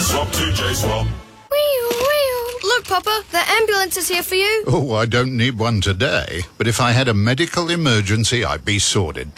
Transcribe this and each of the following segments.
Swap TJ Swap. Look, Papa, the ambulance is here for you. Oh, I don't need one today, but if I had a medical emergency, I'd be sorted.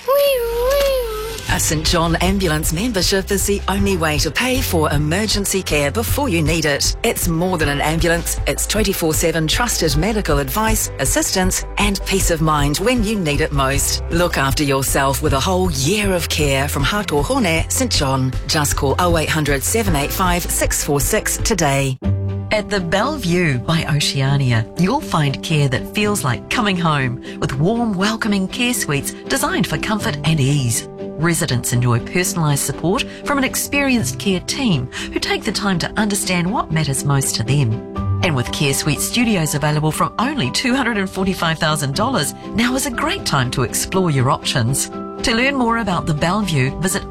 A St John Ambulance membership is the only way to pay for emergency care before you need it. It's more than an ambulance. It's 24/7 trusted medical advice, assistance and peace of mind when you need it most. Look after yourself with a whole year of care from Hākōhone, St John. Just call 0800 785 646 today. At the Bellevue by Oceania, you'll find care that feels like coming home with warm, welcoming care suites designed for comfort and ease. Residents enjoy personalised support from an experienced care team who take the time to understand what matters most to them. And with Care Suite Studios available from only $245,000, now is a great time to explore your options. To learn more about the Bellevue, visit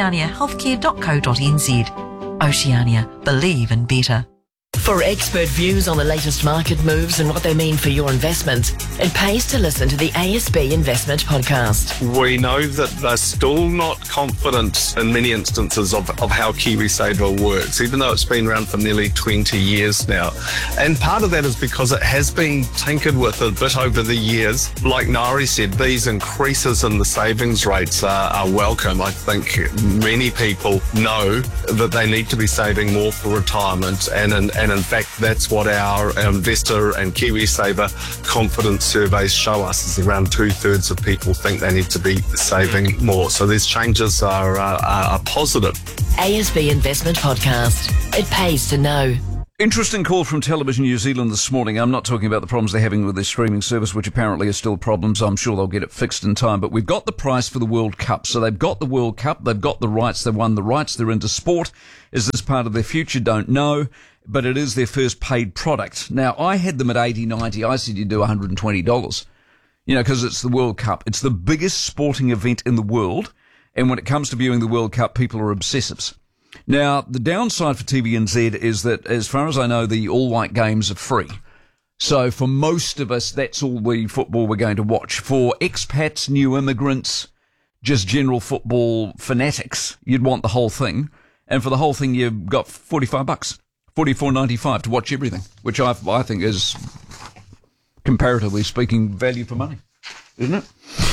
oceaniahealthcare.co.nz. Oceania, believe in better. For expert views on the latest market moves and what they mean for your investment, it pays to listen to the ASB Investment Podcast. We know that they're still not confident in many instances of how KiwiSaver works, even though it's been around for nearly 20 years now. And part of that is because it has been tinkered with a bit over the years. Like Nari said, these increases in the savings rates are welcome. I think many people know that they need to be saving more for retirement, and in fact, that's what our investor and KiwiSaver confidence surveys show us, is around 2/3 of people think they need to be saving more. So these changes are positive. ASB Investment Podcast. It pays to know. Interesting call from Television New Zealand this morning. I'm not talking about the problems they're having with their streaming service, which apparently are still problems. I'm sure they'll get it fixed in time. But we've got the price for the World Cup. So they've got the World Cup. They've got the rights. They won the rights. They're into sport. Is this part of their future? Don't know. But it is their first paid product. Now, I had them at $80, $90. I said you do $120. Because it's the World Cup. It's the biggest sporting event in the world. And when it comes to viewing the World Cup, people are obsessives. Now, the downside for TVNZ is that, as far as I know, the all-white games are free. So for most of us, that's all the football we're going to watch. For expats, new immigrants, just general football fanatics, you'd want the whole thing. And for the whole thing, you've got $45, $44.95 to watch everything, which I think is, comparatively speaking, value for money, isn't it?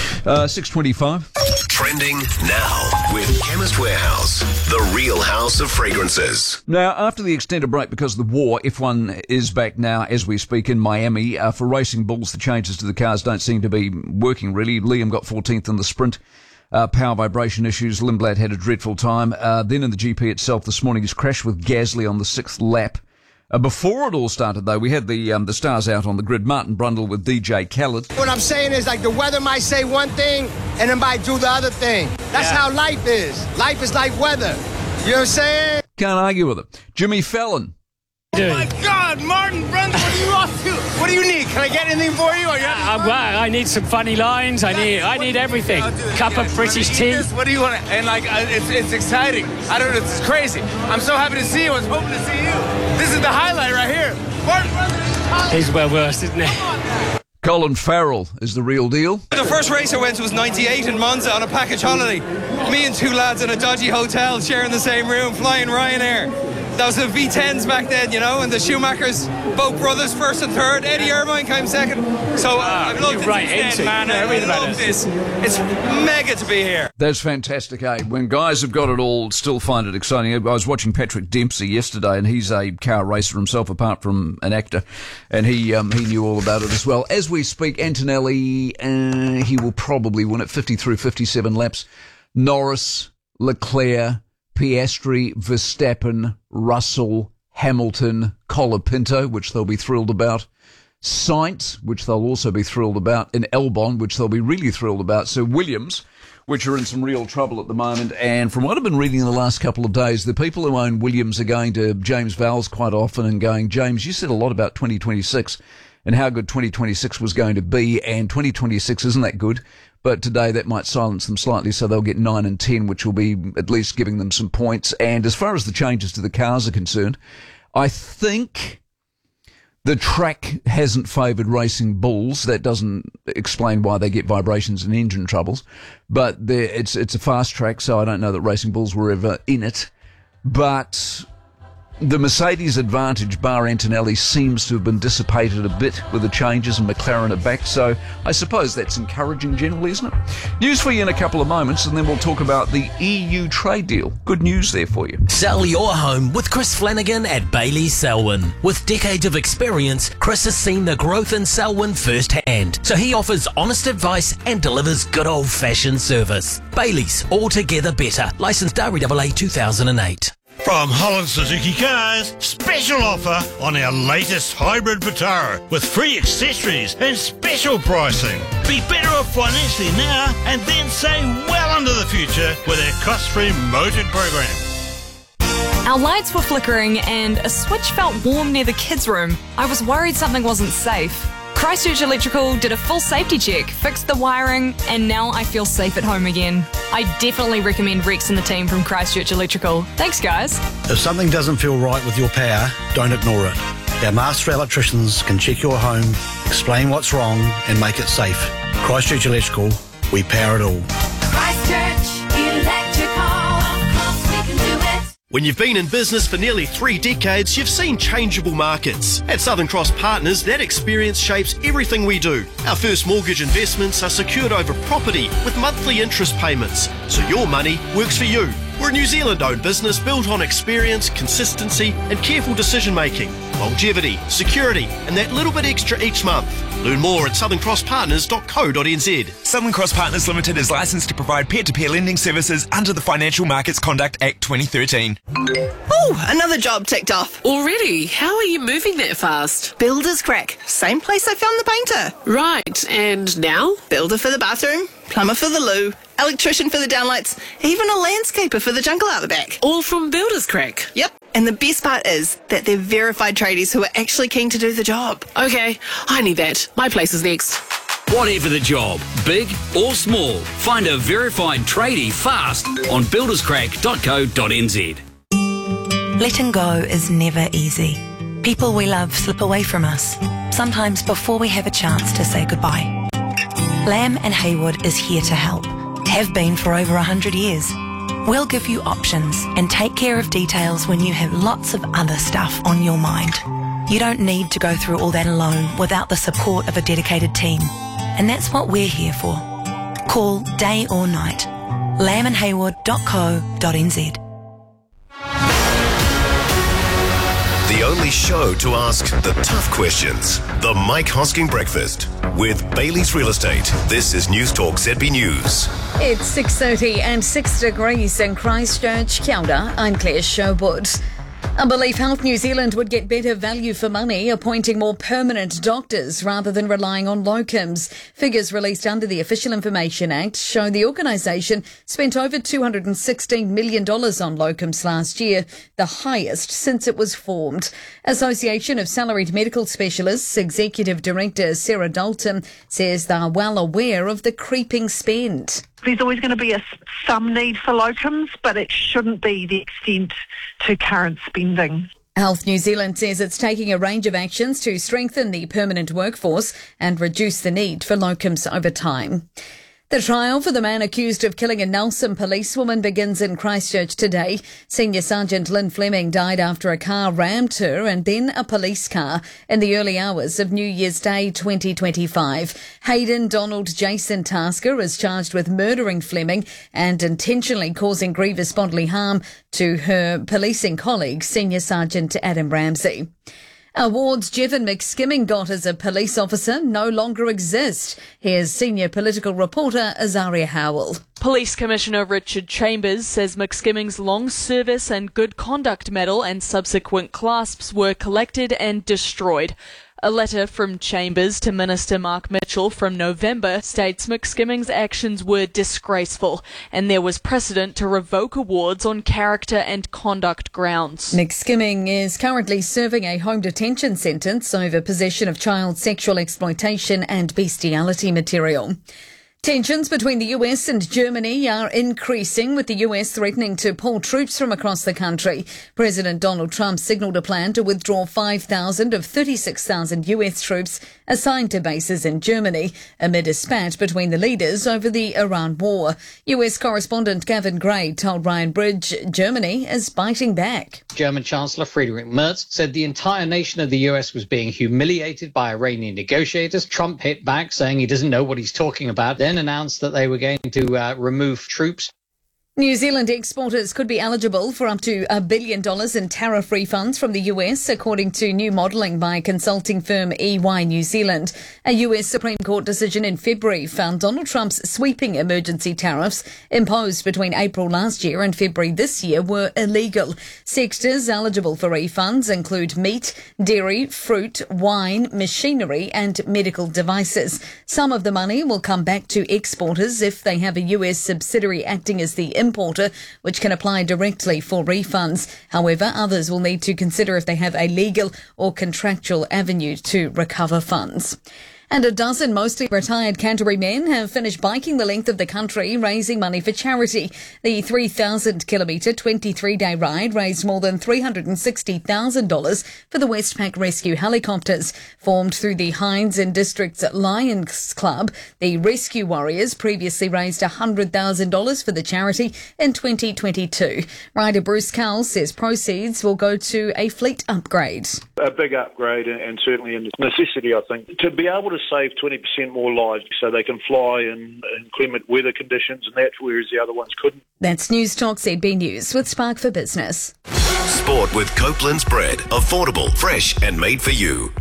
6:25. Trending now with Chemist Warehouse, the real house of fragrances. Now, after the extended break because of the war, F1 is back now as we speak in Miami. For Racing Bulls, the changes to the cars don't seem to be working really. Liam got 14th in the sprint. Power vibration issues. Lindblad had a dreadful time. Then in the GP itself this morning, he's crashed with Gasly on the 6th lap. Before it all started, though, we had the stars out on the grid. Martin Brundle with DJ Khaled. What I'm saying is, like, the weather might say one thing and it might do the other thing. That's how life is. Life is like weather. You know what I'm saying? Can't argue with it. Jimmy Fallon. Oh my God, Martin Brundle, what are you off to? What do you need? Can I get anything for you? I need some funny lines. I need everything. Cup of British tea. What do you want? And like, it's exciting. I don't know. It's crazy. I'm so happy to see you. I was hoping to see you. This is the highlight right here. Martin Brundle. He's well versed, isn't he? Colin Farrell is the real deal. The first race I went to was 98 in Monza on a package holiday. Me and two lads in a dodgy hotel sharing the same room, flying Ryanair. That was the V10s back then, and the Schumachers, both brothers, first and third. Eddie Irvine came second. So I've loved it since then, man. I love this. It's mega to be here. That's fantastic, eh? When guys have got it all, still find it exciting. I was watching Patrick Dempsey yesterday, and he's a car racer himself, apart from an actor, and he knew all about it as well. As we speak, Antonelli, he will probably win it 53, 57 laps. Norris, Leclerc, Piastri, Verstappen, Russell, Hamilton, Colapinto, which they'll be thrilled about, Sainz, which they'll also be thrilled about, and Albon, which they'll be really thrilled about. So Williams, which are in some real trouble at the moment. And from what I've been reading in the last couple of days, the people who own Williams are going to James Vowles quite often and going, James, you said a lot about 2026 and how good 2026 was going to be, and 2026 isn't that good. But today that might silence them slightly, so they'll get 9 and 10, which will be at least giving them some points. And as far as the changes to the cars are concerned, I think the track hasn't favoured Racing Bulls. That doesn't explain why they get vibrations and engine troubles. But it's a fast track, so I don't know that Racing Bulls were ever in it. But The Mercedes advantage, bar Antonelli, seems to have been dissipated a bit with the changes, and McLaren are back, so I suppose that's encouraging generally, isn't it? News for you in a couple of moments, and then we'll talk about the EU trade deal. Good news there for you. Sell your home with Chris Flanagan at Bailey's Selwyn. With decades of experience, Chris has seen the growth in Selwyn firsthand, so he offers honest advice and delivers good old-fashioned service. Bailey's, altogether better. Licensed REAA 2008. From Holland Suzuki Cars, special offer on our latest hybrid Vitara with free accessories and special pricing. Be better off financially now and then save well into the future with our cost-free motored program. Our lights were flickering and a switch felt warm near the kids' room. I was worried something wasn't safe. Christchurch Electrical did a full safety check, fixed the wiring, and now I feel safe at home again. I definitely recommend Rex and the team from Christchurch Electrical. Thanks, guys. If something doesn't feel right with your power, don't ignore it. Our master electricians can check your home, explain what's wrong, and make it safe. Christchurch Electrical, we power it all. Christchurch Electrical, of course we can do it. When you've been in business for nearly 3 decades, you've seen changeable markets. At Southern Cross Partners, that experience shapes everything we do. Our first mortgage investments are secured over property with monthly interest payments, so your money works for you. We're a New Zealand-owned business built on experience, consistency and careful decision-making, longevity, security and that little bit extra each month. Learn more at southern-cross-partners.co.nz. Southern Cross Partners Limited is licensed to provide peer-to-peer lending services under the Financial Markets Conduct Act 2013. Oh, another job ticked off. Already? How are you moving that fast? Builder's Crack. Same place I found the painter. Right, and now? Builder for the bathroom, plumber for the loo, electrician for the downlights, even a landscaper for the jungle out the back. All from Builder's Crack? Yep. And the best part is that they're verified tradies who are actually keen to do the job. Okay, I need that. My place is next. Whatever the job, big or small, find a verified tradie fast on builderscrack.co.nz. Letting go is never easy. People we love slip away from us, sometimes before we have a chance to say goodbye. Lamb and Haywood is here to help, have been for over 100 years. We'll give you options and take care of details when you have lots of other stuff on your mind. You don't need to go through all that alone without the support of a dedicated team. And that's what we're here for. Call day or night. lambandhaywood.co.nz. The only show to ask the tough questions. The Mike Hosking Breakfast with Bailey's Real Estate. This is News Talk ZB News. It's 6:30 and 6 degrees in Christchurch. Kia ora, I'm Claire Sherwood. I believe Health New Zealand would get better value for money appointing more permanent doctors rather than relying on locums. Figures released under the Official Information Act show the organisation spent over $216 million on locums last year, the highest since it was formed. Association of Salaried Medical Specialists Executive Director Sarah Dalton says they're well aware of the creeping spend. There's always going to be some need for locums, but it shouldn't be the extent to current spending. Health New Zealand says it's taking a range of actions to strengthen the permanent workforce and reduce the need for locums over time. The trial for the man accused of killing a Nelson policewoman begins in Christchurch today. Senior Sergeant Lynn Fleming died after a car rammed her and then a police car in the early hours of New Year's Day 2025. Hayden Donald Jason Tasker is charged with murdering Fleming and intentionally causing grievous bodily harm to her policing colleague, Senior Sergeant Adam Ramsey. Awards Jevon McSkimming got as a police officer no longer exist. Here's senior political reporter Azaria Howell. Police Commissioner Richard Chambers says McSkimming's long service and good conduct medal and subsequent clasps were collected and destroyed. A letter from Chambers to Minister Mark Mitchell from November states McSkimming's actions were disgraceful and there was precedent to revoke awards on character and conduct grounds. McSkimming is currently serving a home detention sentence over possession of child sexual exploitation and bestiality material. Tensions between the US and Germany are increasing, with the US threatening to pull troops from across the country. President Donald Trump signalled a plan to withdraw 5,000 of 36,000 US troops assigned to bases in Germany, amid a spat between the leaders over the Iran war. US correspondent Gavin Gray told Ryan Bridge Germany is biting back. German Chancellor Friedrich Merz said the entire nation of the US was being humiliated by Iranian negotiators. Trump hit back, saying he doesn't know what he's talking about, then announced that they were going to remove troops. New Zealand exporters could be eligible for up to $1 billion in tariff refunds from the US, according to new modelling by consulting firm EY New Zealand. A US Supreme Court decision in February found Donald Trump's sweeping emergency tariffs imposed between April last year and February this year were illegal. Sectors eligible for refunds include meat, dairy, fruit, wine, machinery and medical devices. Some of the money will come back to exporters if they have a US subsidiary acting as the importer, which can apply directly for refunds. However, others will need to consider if they have a legal or contractual avenue to recover funds. And a dozen mostly retired Canterbury men have finished biking the length of the country, raising money for charity. The 3,000-kilometre, 23-day ride raised more than $360,000 for the Westpac Rescue Helicopters. Formed through the Hinds and District's Lions Club, the Rescue Warriors previously raised $100,000 for the charity in 2022. Rider Bruce Cowell says proceeds will go to a fleet upgrade. A big upgrade and certainly a necessity, I think, to be able to save 20% more lives so they can fly in inclement weather conditions and that, whereas the other ones couldn't. That's News Talk ZB News with Spark for Business. Sport with Copeland's bread. Affordable, fresh and made for you.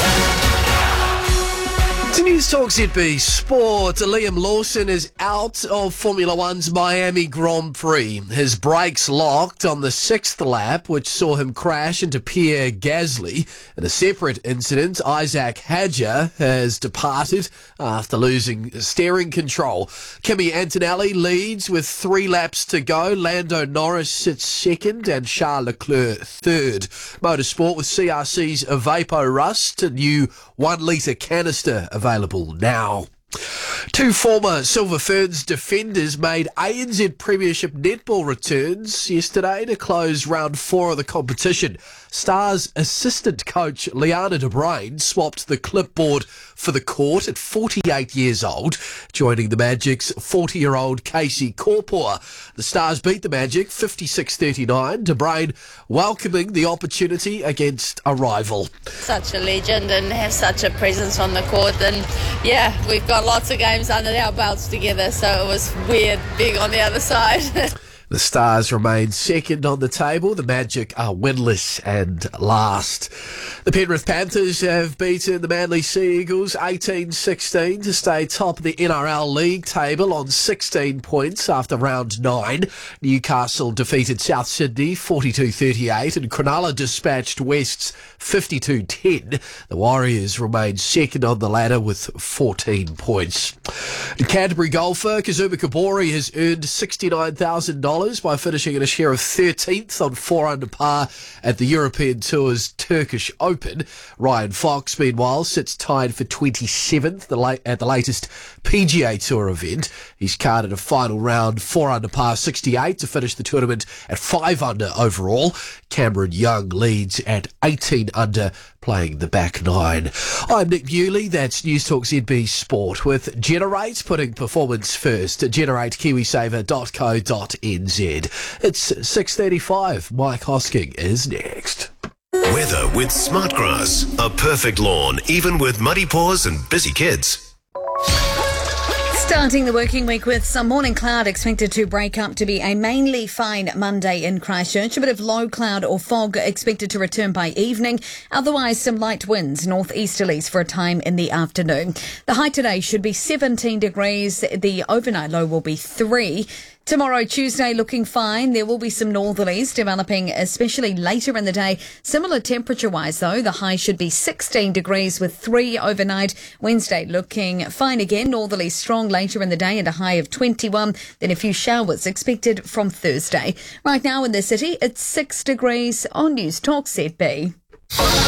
To News Talk ZB Sport, Liam Lawson is out of Formula One's Miami Grand Prix. His brakes locked on the sixth lap, which saw him crash into Pierre Gasly. In a separate incident, Isaac Hadjar has departed after losing steering control. Kimi Antonelli leads with 3 laps to go. Lando Norris sits second and Charles Leclerc third. Motorsport with CRC's Vapo Rust, a new 1 litre canister available now. 2 former Silver Ferns defenders made ANZ Premiership netball returns yesterday to close round 4 of the competition. Stars assistant coach Liana de Bruin swapped the clipboard for the court at 48 years old, joining the Magic's 40-year-old Casey Corpor. The Stars beat the Magic 56-39, de Bruin welcoming the opportunity against a rival. Such a legend and have such a presence on the court, and yeah, we've got lots of games under our belts together, so it was weird being on the other side. The Stars remain second on the table. The Magic are winless and last. The Penrith Panthers have beaten the Manly Sea Eagles 18-16 to stay top of the NRL League table on 16 points after round 9. Newcastle defeated South Sydney 42-38 and Cronulla dispatched Wests 52-10. The Warriors remain second on the ladder with 14 points. The Canterbury golfer Kazuma Kabori has earned $69,000 by finishing in a share of 13th on 4 under par at the European Tour's Turkish Open. Ryan Fox, meanwhile, sits tied for 27th at the latest PGA Tour event. He's carded a final round 4 under par 68 to finish the tournament at 5 under overall. Cameron Young leads at 18 under, playing the back 9. I'm Nick Bewley. That's News Talk ZB Sport with Generate, putting performance first. GenerateKiwiSaver.co.nz. It's 6:35. Mike Hosking is next. Weather with Smartgrass. A perfect lawn, even with muddy paws and busy kids. Starting the working week with some morning cloud expected to break up to be a mainly fine Monday in Christchurch. A bit of low cloud or fog expected to return by evening. Otherwise, some light winds, northeasterlies for a time in the afternoon. The high today should be 17 degrees. The overnight low will be 3. Tomorrow, Tuesday, looking fine. There will be some northerlies developing, especially later in the day. Similar temperature-wise, though, the high should be 16 degrees with 3 overnight. Wednesday, looking fine again. Northerly strong later in the day and a high of 21. Then a few showers expected from Thursday. Right now in the city, it's 6 degrees on News Talk ZB.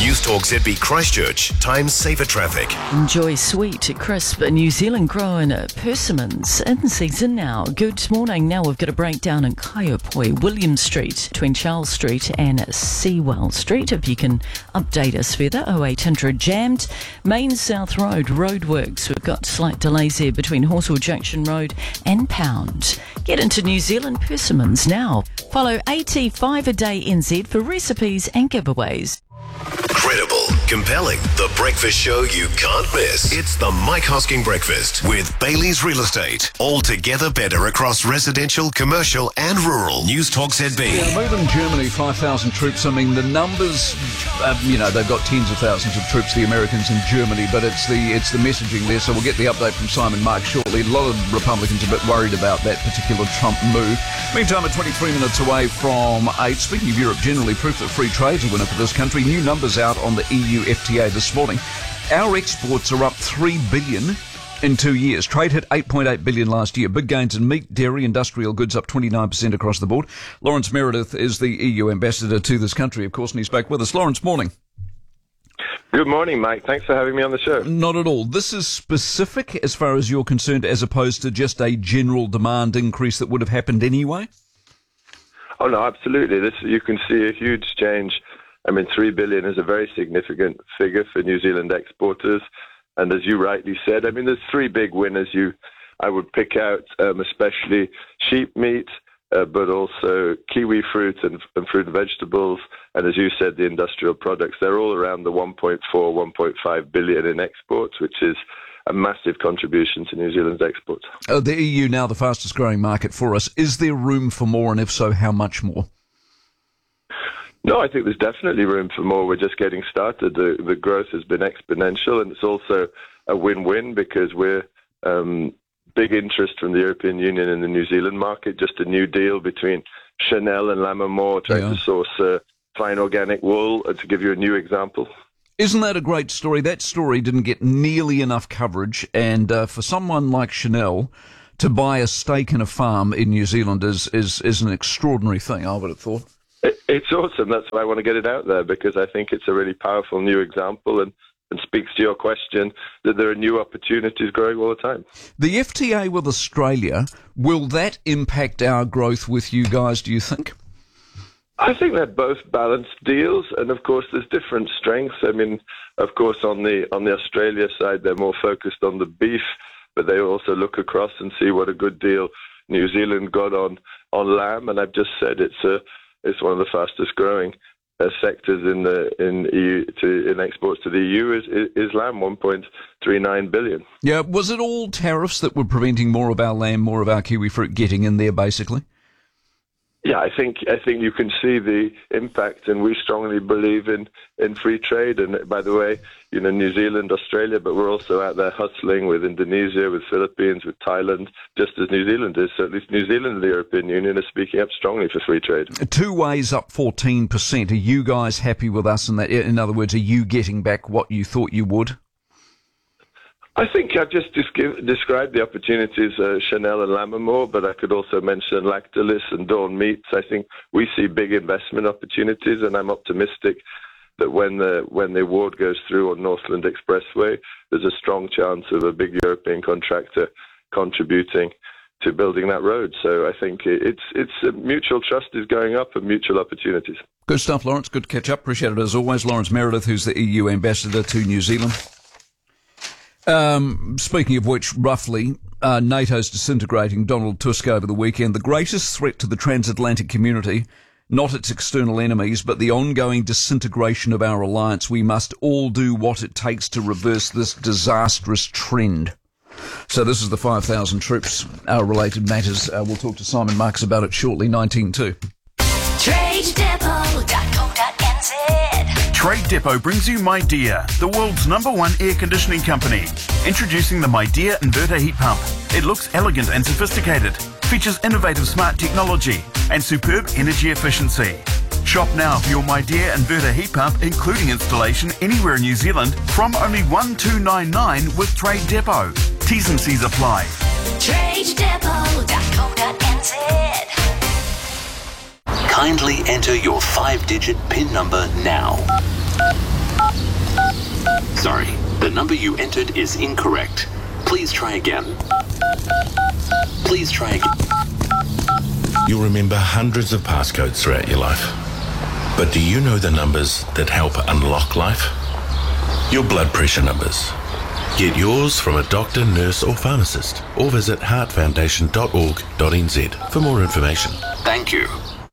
News Talk ZB Christchurch. Time saver traffic. Enjoy sweet, crisp New Zealand grown persimmons in season now. Good morning. Now we've got a breakdown in Kaiopoi, William Street, between Charles Street and Sewell Street. If you can update us further, 0800 jammed. Main South Road, roadworks. We've got slight delays here between Horsell Junction Road and Pound. Get into New Zealand persimmons now. Follow AT5 a day NZ for recipes and giveaways. Credible, compelling, the breakfast show you can't miss. It's the Mike Hosking Breakfast with Bailey's Real Estate. All together better across residential, commercial and rural. News Talk ZB. Yeah, moving Germany, 5,000 troops. I mean, the numbers, they've got tens of thousands of troops, the Americans in Germany, but it's the messaging there. So we'll get the update from Simon Mark shortly. A lot of Republicans are a bit worried about that particular Trump move. Meantime, at 23 minutes away from 8, speaking of Europe generally, proof that free trade's a winner for this country. New numbers out on the EU FTA this morning. Our exports are up $3 billion in 2 years. Trade hit $8.8 billion last year. Big gains in meat, dairy, industrial goods up 29% across the board. Lawrence Meredith is the EU ambassador to this country, of course, and he's back with us. Lawrence, morning. Good morning, Mike. Thanks for having me on the show. Not at all. This is specific as far as you're concerned, as opposed to just a general demand increase that would have happened anyway? Oh, no, absolutely. You can see a huge change. I mean, $3 billion is a very significant figure for New Zealand exporters. And as you rightly said, I mean, there's three big winners I would pick out, especially sheep meat, but also kiwi fruit and fruit and vegetables. And as you said, the industrial products, they're all around the 1.4, 1.5 billion in exports, which is a massive contribution to New Zealand's exports. The EU now the fastest growing market for us. Is there room for more, and if so, how much more? No, I think there's definitely room for more. We're just getting started. The growth has been exponential, and it's also a win-win because we're big interest from the European Union in the New Zealand market. Just a new deal between Chanel and Lammermoor trying to source fine organic wool, to give you a new example. Isn't that a great story? That story didn't get nearly enough coverage, and for someone like Chanel to buy a stake in a farm in New Zealand is an extraordinary thing, I would have thought. It's awesome. That's why I want to get it out there, because I think it's a really powerful new example and speaks to your question that there are new opportunities growing all the time. The FTA with Australia, will that impact our growth with you guys, do you think? I think they're both balanced deals, and of course there's different strengths. I mean, of course on the Australia side they're more focused on the beef, but they also look across and see what a good deal New Zealand got on lamb, and I've just said it's one of the fastest growing sectors in exports to the EU is lamb, 1.39 billion. Yeah, was it all tariffs that were preventing more of our lamb, more of our kiwi fruit getting in there, basically? Yeah, I think you can see the impact, and we strongly believe in free trade. And by the way, New Zealand, Australia, but we're also out there hustling with Indonesia, with Philippines, with Thailand, just as New Zealand is. So at least New Zealand and the European Union are speaking up strongly for free trade. 2 ways up 14%. Are you guys happy with us in that? In other words, are you getting back what you thought you would? I think I've just described the opportunities, Chanel and Lammermoor, but I could also mention Lactalis and Dawn Meats. I think we see big investment opportunities, and I'm optimistic that when the award goes through on Northland Expressway, there's a strong chance of a big European contractor contributing to building that road. So I think it's mutual trust is going up and mutual opportunities. Good stuff, Lawrence. Good to catch up. Appreciate it as always. Lawrence Meredith, who's the EU ambassador to New Zealand. Speaking of which, roughly, NATO's disintegrating. Donald Tusk over the weekend. The greatest threat to the transatlantic community, not its external enemies, but the ongoing disintegration of our alliance. We must all do what it takes to reverse this disastrous trend. So this is the 5,000 troops, related matters. We'll talk to Simon Marks about it shortly, 19.2. TradeDepot.co.nz. Trade Depot brings you MyDear, the world's #1 air conditioning company. Introducing the MyDear inverter heat pump. It looks elegant and sophisticated, features innovative smart technology and superb energy efficiency. Shop now for your MyDear inverter heat pump, including installation anywhere in New Zealand, from only $1,299 with Trade Depot. T's and C's apply. TradeDepot.co.nz. Kindly enter your 5-digit PIN number now. Sorry, the number you entered is incorrect. Please try again. Please try again. You'll remember hundreds of passcodes throughout your life. But do you know the numbers that help unlock life? Your blood pressure numbers. Get yours from a doctor, nurse or pharmacist, or visit heartfoundation.org.nz for more information. Thank you.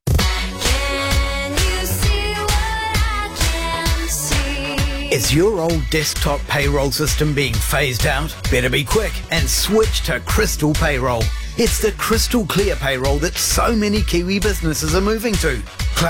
Is your old desktop payroll system being phased out? Better be quick and switch to Crystal Payroll. It's the crystal clear payroll that so many Kiwi businesses are moving to.